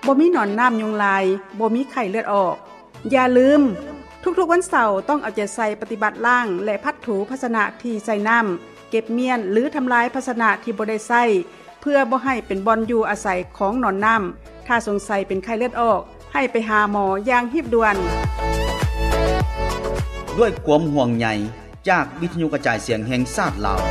บ่มีหนอนน้ำยุงลายบ่มีไข้เลือดออกอย่าลืมทุกๆวันเสาร์ต้องเอาใจใส่ปฏิบัติล้างและพัดถูภาชนะที่ใส่น้ำเก็บเมียนหรือทำลายภาชนะที่บ่ได้ใส่เพื่อบ่ให้เป็นบ่อนอยู่อาศัยของหนอนน้ำถ้าสงสัยเป็นไข้เลือดออกให้ไปหาหมออย่างรีบด่วนด้วยความห่วงใยจากวิทยุกระจายเสียงแห่งชาติลาว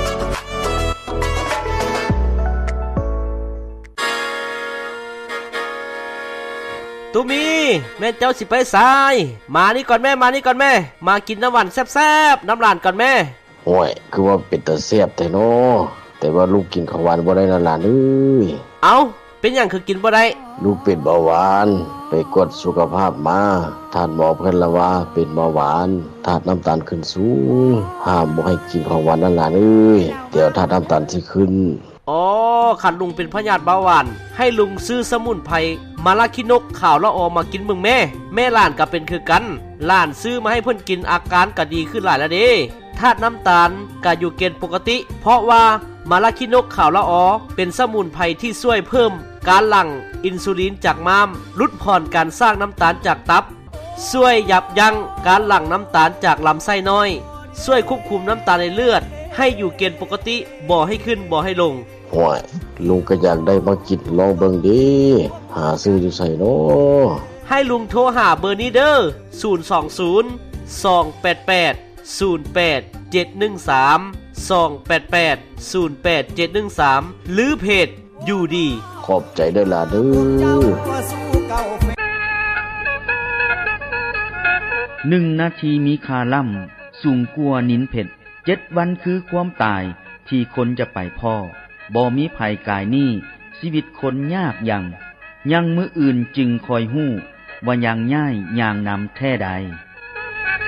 ตุมีแม่เจ้าสิไปสายมานี่ก่อนแม่มากินน้ำหวานแซ่บๆน้ำหลานก่อนแม่โอ้ยคือว่าเป็นตาแซ่บแต่น้อแต่ว่าลูกกินข้าวหวานบ่ได้นั่นล่ะเอ้ยเอ้าเป็นหยังคือกินบ่ได้ลูกเป็นเบาหวานไปกดสุขภาพมาท่านหมอเพิ่นละว่าเป็นเบาหวานธาตุน้ำตาลขึ้นสูงห้ามบ่ให้กินของหวานนั่นล่ะเอ้ยเดี๋ยวธาตุน้ำตาลสิขึ้นอ๋อคันลุงเป็นพยาธิเบาหวานให้ลุงซื้อสมุนไพรมาลาคินกข่าวละออมากินมึงแม่หลานก็เป็นคือกันหลานซื้อมาให้เพิ่นกินอาการก็ดีขึ้นหลายแล้วเด้ธาตุน้ำตาลก็อยู่เกณฑ์ปกติเพราะว่ามาลาคินกข่าวละออเป็นสมุนไพรที่ช่วยเพิ่มการหลั่งอินซูลินจากม้ามลดผ่อนการสร้างน้ำตาลจากตับช่วยยับยั้งการหลั่งน้ำตาลจากลำไส้น้อยช่วยควบคุมน้ำตาลในเลือดให้อยู่เกณฑ์ปกติบ่ให้ขึ้นบ่ให้ลงโอ้ยลุงก็อยากได้มากินลองเบิ่งดิหาซื้ออยู่ไสน้อให้ลุงโทรหาเบอร์นี้เด้อ020 288 08 713 288 08 713หรือเพจอยู่ดีขอบใจเด้อล่ะเด้อ1นาทีมีค่าล่ำสูงกว่านินเผ็ด7วันคือความตายที่คนจะไปพ่อบ่มีภัยกายนี้ชีวิตคนยากยังมื้ออื่นจึงคอยฮู้ว่ายังง่ายอย่างนำแท้ใด